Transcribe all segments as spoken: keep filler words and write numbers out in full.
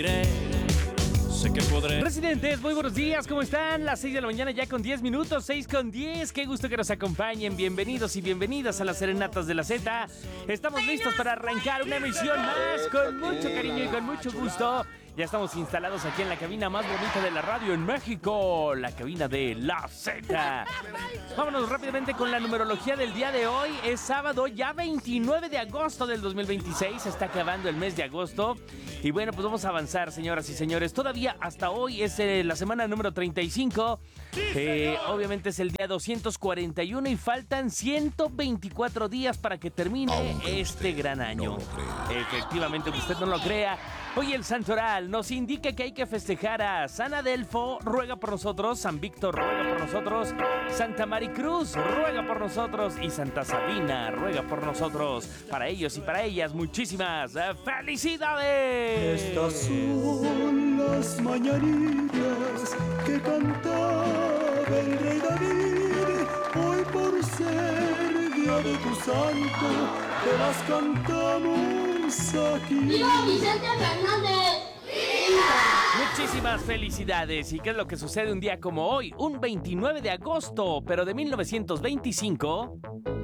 Sé que podré. Residentes, muy buenos días, ¿cómo están? Las seis de la mañana ya con diez minutos, seis con diez. Qué gusto que nos acompañen. Bienvenidos y bienvenidas a las Serenatas de la Z. Estamos listos para arrancar una emisión más con mucho cariño y con mucho gusto. Ya estamos instalados aquí en la cabina más bonita de la radio en México, la cabina de la Z. Vámonos rápidamente con la numerología del día de hoy. Es sábado, ya veintinueve de agosto del dos mil veintiséis. Se está acabando el mes de agosto. Y bueno, pues vamos a avanzar, señoras y señores. Todavía hasta hoy es eh, la semana número treinta y cinco. Eh, obviamente es el día doscientos cuarenta y uno y faltan ciento veinticuatro días para que termine este gran año. Efectivamente, aunque usted no lo crea. Hoy el santoral nos indica que hay que festejar a San Adelfo, ruega por nosotros, San Víctor, ruega por nosotros, Santa Maricruz, ruega por nosotros y Santa Sabina, ruega por nosotros. Para ellos y para ellas, muchísimas felicidades. Estas son las mañanitas que cantaba el rey David. Hoy por ser día de tu santo, te las cantamos aquí. ¡Viva Vicente Fernández! ¡Viva! Muchísimas felicidades. ¿Y qué es lo que sucede un día como hoy? Un veintinueve de agosto, pero de mil novecientos veinticinco,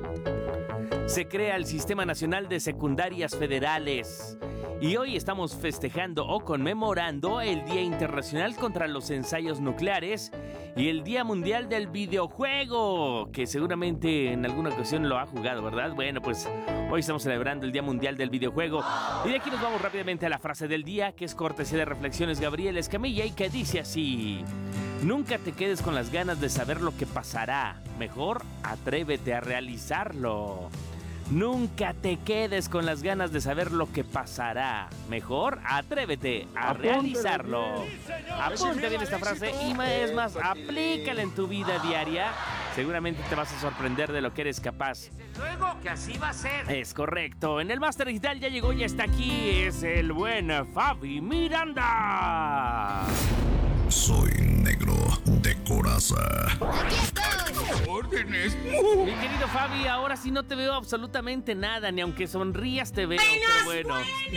se crea el Sistema Nacional de Secundarias Federales. Y hoy estamos festejando o conmemorando el Día Internacional contra los Ensayos Nucleares y el Día Mundial del Videojuego, que seguramente en alguna ocasión lo ha jugado, ¿verdad? Bueno, pues hoy estamos celebrando el Día Mundial del Videojuego. Y de aquí nos vamos rápidamente a la frase del día, que es cortesía de Reflexiones Gabriel Escamilla y que dice así: nunca te quedes con las ganas de saber lo que pasará, mejor atrévete a realizarlo. Nunca te quedes con las ganas de saber lo que pasará. Mejor atrévete a realizarlo. Apunta bien esta frase y es más, aplícala en tu vida diaria. Seguramente te vas a sorprender de lo que eres capaz. Luego que así va a ser. Es correcto. En el Máster Digital ya llegó y está aquí. Es el buen Fabi Miranda. Soy negro de coraza. ¡Órdenes! Mi querido Fabi, ahora sí no te veo absolutamente nada, ni aunque sonrías te veo, pero bueno.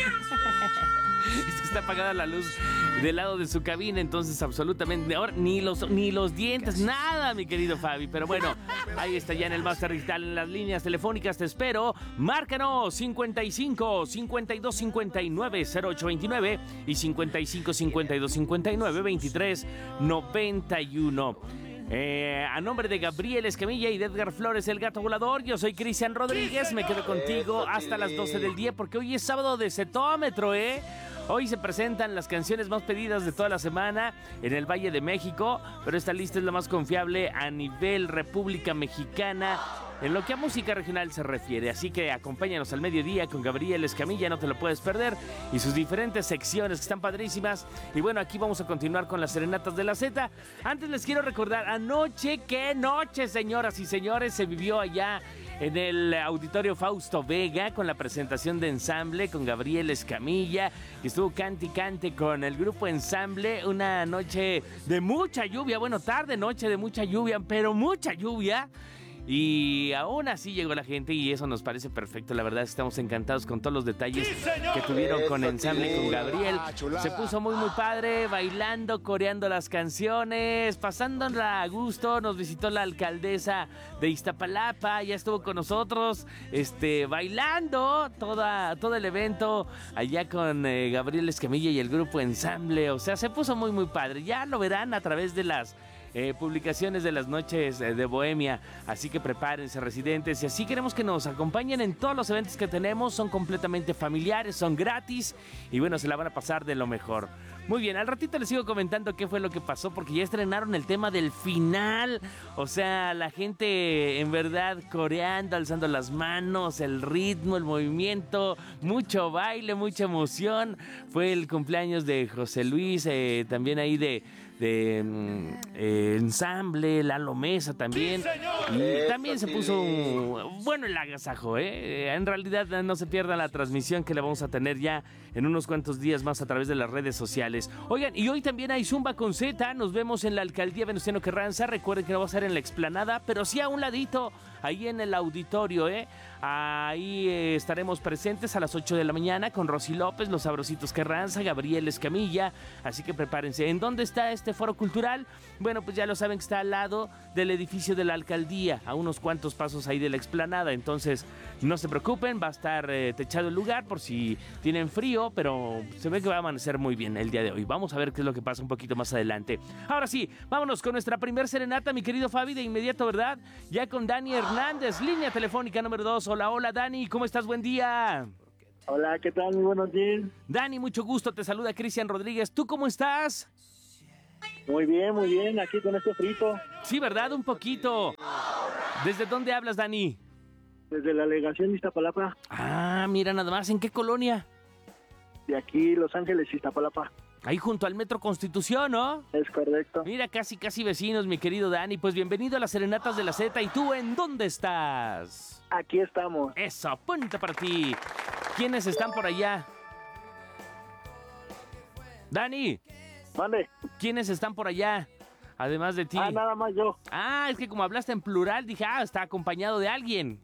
Es que está apagada la luz del lado de su cabina, entonces absolutamente ahora ni los ni los dientes, nada, mi querido Fabi. Pero bueno, ahí está ya en el Máster Digital, en las líneas telefónicas te espero. Márcanos cincuenta y cinco, cincuenta y dos, cincuenta y nueve, cero ocho veintinueve y cincuenta y cinco, cincuenta y dos, cincuenta y nueve, veintitrés, noventa y uno. Eh, a nombre de Gabriel Escamilla y de Edgar Flores, el gato volador, yo soy Cristian Rodríguez. Me quedo contigo hasta las doce del día porque hoy es sábado de Zetómetro, ¿eh? Hoy se presentan las canciones más pedidas de toda la semana en el Valle de México, pero esta lista es la más confiable a nivel República Mexicana en lo que a música regional se refiere. Así que acompáñanos al mediodía con Gabriel Escamilla, no te lo puedes perder, y sus diferentes secciones que están padrísimas. Y bueno, aquí vamos a continuar con las Serenatas de la Z. Antes les quiero recordar, anoche, qué noche, señoras y señores, se vivió allá en el Auditorio Fausto Vega con la presentación de Ensamble con Gabriel Escamilla, que estuvo cante y cante con el grupo Ensamble. Una noche de mucha lluvia, bueno, tarde noche de mucha lluvia, pero mucha lluvia. Y aún así llegó la gente y eso nos parece perfecto. La verdad estamos encantados con todos los detalles sí, que tuvieron con Ensamble, con Gabriel. Se puso muy muy padre, bailando, coreando las canciones, pasándola a gusto. Nos visitó la alcaldesa de Iztapalapa, ya estuvo con nosotros, este, bailando toda, todo el evento allá con eh, Gabriel Escamilla y el grupo Ensamble. O sea, se puso muy muy padre. Ya lo verán a través de las Eh, publicaciones de las noches eh, de Bohemia, así que prepárense, residentes, y así queremos que nos acompañen en todos los eventos que tenemos. Son completamente familiares, son gratis y bueno, se la van a pasar de lo mejor. Muy bien, al ratito les sigo comentando qué fue lo que pasó, porque ya estrenaron el tema del final. O sea, la gente en verdad coreando, alzando las manos, el ritmo, el movimiento, mucho baile, mucha emoción. Fue el cumpleaños de José Luis, eh, también ahí de de eh, Ensamble, Lalo Mesa también, y también se puso un, bueno, el agasajo, ¿eh? En realidad no se pierdan la transmisión que le vamos a tener ya en unos cuantos días más a través de las redes sociales. Oigan, y hoy también hay Zumba con Z, nos vemos en la Alcaldía Venustiano Carranza. Recuerden que no va a ser en la explanada, pero sí a un ladito, ahí en el auditorio, ¿eh? Ahí eh, estaremos presentes a las ocho de la mañana con Rosy López, Los Sabrositos Carranza, Gabriel Escamilla, así que prepárense. ¿En dónde está este foro cultural? Bueno, pues ya lo saben que está al lado del edificio de la alcaldía, a unos cuantos pasos ahí de la explanada, entonces no se preocupen, va a estar eh, techado el lugar por si tienen frío, pero se ve que va a amanecer muy bien el día de hoy. Vamos a ver qué es lo que pasa un poquito más adelante. Ahora sí, vámonos con nuestra primer serenata, mi querido Fabi, de inmediato, ¿verdad? Ya con Dani Hernández, línea telefónica número dos. Hola, hola, Dani, ¿cómo estás? Buen día. Hola, ¿qué tal? Muy buenos días. Dani, mucho gusto, te saluda Cristian Rodríguez. ¿Tú cómo estás? Muy bien, muy bien, aquí con este frito. Sí, ¿verdad? Un poquito. ¿Desde dónde hablas, Dani? Desde la delegación de Iztapalapa. Ah, mira nada más, ¿en qué colonia? De aquí, Los Ángeles, Iztapalapa. Ahí junto al Metro Constitución, ¿no? Es correcto. Mira, casi, casi vecinos, mi querido Dani. Pues bienvenido a las Serenatas de la Z. ¿Y tú en dónde estás? Aquí estamos. Eso, punta para ti. ¿Quiénes están por allá? Dani. Mande. ¿Quiénes están por allá? Además de ti. Ah, nada más yo. Ah, es que como hablaste en plural, dije, ah, está acompañado de alguien.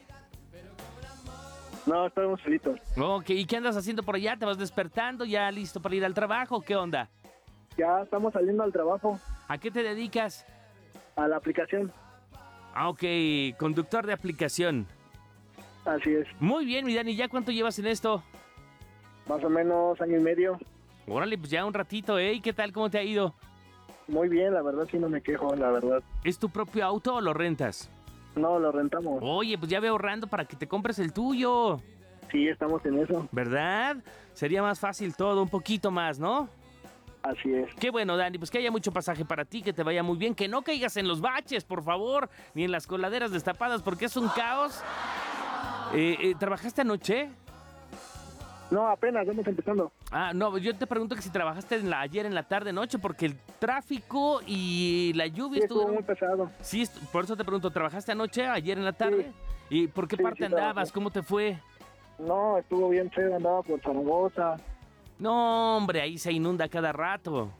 No, estamos solitos. Ok, ¿y qué andas haciendo por allá? ¿Te vas despertando? ¿Ya listo para ir al trabajo? ¿Qué onda? Ya estamos saliendo al trabajo. ¿A qué te dedicas? A la aplicación. Ah, ok, conductor de aplicación. Así es. Muy bien, mi Dani, ¿ya cuánto llevas en esto? Más o menos año y medio. Órale, pues ya un ratito, ¿eh? ¿Y qué tal? ¿Cómo te ha ido? Muy bien, la verdad sí no me quejo, la verdad. ¿Es tu propio auto o lo rentas? No, lo rentamos. Oye, pues ya ve ahorrando para que te compres el tuyo. Sí, estamos en eso. ¿Verdad? Sería más fácil todo, un poquito más, ¿no? Así es. Qué bueno, Dani, pues que haya mucho pasaje para ti, que te vaya muy bien, que no caigas en los baches, por favor, ni en las coladeras destapadas, porque es un caos. Eh, eh, ¿Trabajaste anoche? No, apenas, vamos empezando. Ah, no, yo te pregunto que si trabajaste en la, ayer en la tarde, noche, porque el tráfico y la lluvia Sí, estuvo estuvieron... muy pesado. Sí, est- por eso te pregunto, ¿trabajaste anoche, ayer en la tarde? ¿Y por qué Sí, parte sí andabas? trabajé. ¿Cómo te fue? No, estuvo bien feo, andaba por Zaragoza. No, hombre, ahí se inunda cada rato.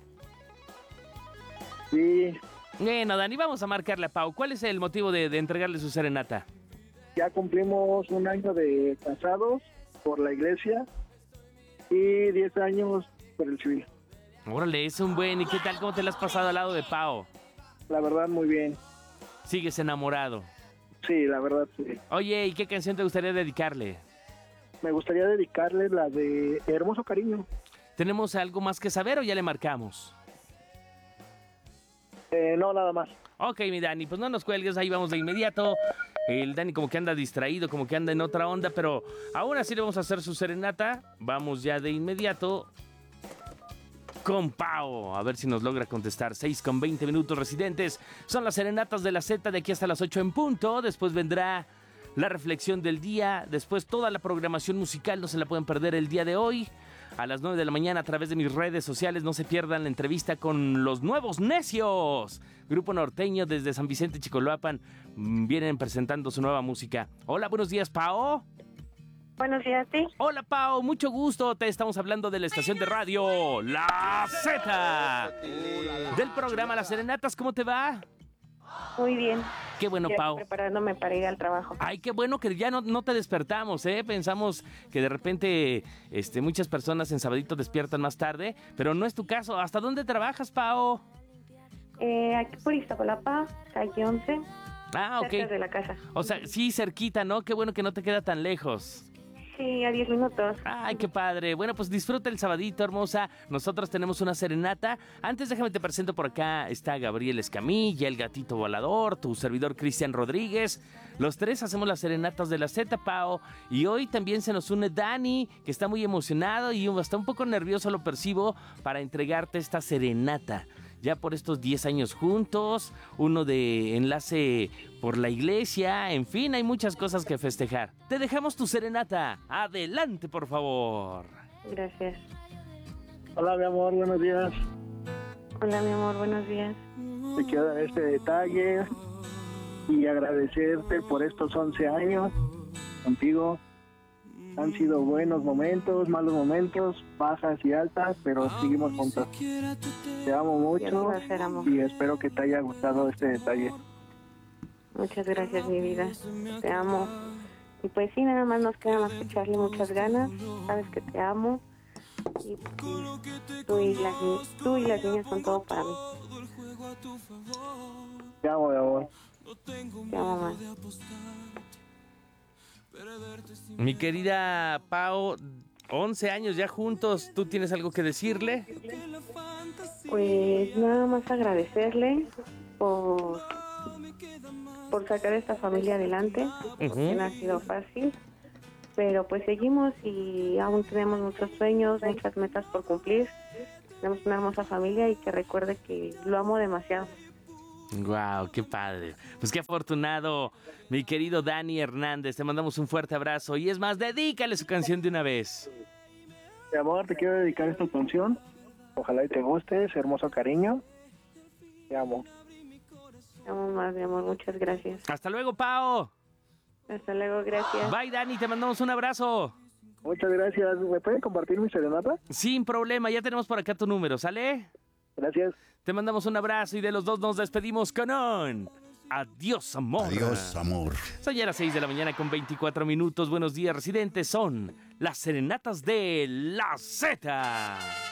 Sí, Bueno, Dani, vamos a marcarle a Pau. ¿Cuál es el motivo de, de entregarle su serenata? ya cumplimos un año de casados por la iglesia y diez años por el civil. Órale, es un buen. ¿Y qué tal? ¿Cómo te la has pasado al lado de Pau? La verdad, muy bien. ¿Sigues enamorado? Sí, la verdad, sí. Oye, ¿y qué canción te gustaría dedicarle? Me gustaría dedicarle la de Hermoso Cariño. ¿Tenemos algo más que saber o ya le marcamos? Eh, no, nada más. Ok, mi Dani, pues no nos cuelgues, ahí vamos de inmediato. El Dani como que anda distraído, como que anda en otra onda, pero aún así le vamos a hacer su serenata. Vamos ya de inmediato con Pau, a ver si nos logra contestar. seis con veinte minutos, residentes. Son las serenatas de la Z de aquí hasta las ocho en punto. Después vendrá la reflexión del día. Después toda la programación musical, no se la pueden perder el día de hoy. A las nueve de la mañana a través de mis redes sociales. No se pierdan la entrevista con Los Nuevos Necios, grupo norteño desde San Vicente, Chicoloapan. Mm, Vienen presentando su nueva música. Hola, buenos días, Pao. Buenos días, sí. Hola, Pao, mucho gusto. Te estamos hablando de la estación de radio La Z, del programa Las Serenatas. ¿Cómo te va? Muy bien. Qué bueno, Ya Pao. preparándome para ir al trabajo. Ay, qué bueno que ya no, no te despertamos, ¿eh? Pensamos que de repente este, muchas personas en Sabadito despiertan más tarde, pero no es tu caso. ¿Hasta dónde trabajas, Pao? Eh, aquí por Iztapalapa, calle once, Ah, ok. cerca de la casa. O sea, sí, cerquita, ¿no? Qué bueno que no te queda tan lejos. Sí, a diez minutos. Ay, qué padre. Bueno, pues disfruta el sabadito, hermosa. Nosotros tenemos una serenata. Antes déjame te presento por acá. Está Gabriel Escamilla, el gatito volador, tu servidor Cristian Rodríguez. Los tres hacemos las serenatas de la Z, Pao. Y hoy también se nos une Dani, que está muy emocionado y hasta un poco nervioso, lo percibo, para entregarte esta serenata. Ya por estos diez años juntos, uno de enlace por la iglesia, en fin, hay muchas cosas que festejar. Te dejamos tu serenata. Adelante, por favor. Gracias. Hola, mi amor, buenos días. Hola, mi amor, buenos días. Te quiero dar este detalle y agradecerte por estos once años contigo. Han sido buenos momentos, malos momentos, bajas y altas, pero seguimos juntos. Te amo Y así mucho va a ser, amor. y espero que te haya gustado este detalle. Muchas gracias, mi vida. Te amo. Y pues sí, nada más nos queda más que echarle muchas ganas. Sabes que te amo. Y pues, tú, y las, ni- tú y las niñas son todo para mí. Te amo, mi amor. Te amo más. Mi querida Pao, once años ya juntos, ¿tú tienes algo que decirle? Pues nada más agradecerle por, por sacar esta familia adelante, que no ha sido fácil, pero pues seguimos y aún tenemos muchos sueños, muchas metas por cumplir. Tenemos una hermosa familia y que recuerde que lo amo demasiado. Wow, qué padre. Pues qué afortunado, mi querido Dani Hernández. Te mandamos un fuerte abrazo. Y es más, dedícale su canción de una vez. Mi amor, te quiero dedicar esta canción. Ojalá y te guste, ese hermoso cariño. Te amo. Te amo más, mi amor. Muchas gracias. Hasta luego, Pao. Hasta luego, gracias. Bye, Dani, te mandamos un abrazo. Muchas gracias. ¿Me pueden compartir mi serenata? Sin problema, ya tenemos por acá tu número, ¿sale? Gracias. Te mandamos un abrazo y de los dos nos despedimos con un adiós, amor. Adiós, amor. Son ya las seis de la mañana con veinticuatro minutos. Buenos días, residentes. Son las serenatas de la Z.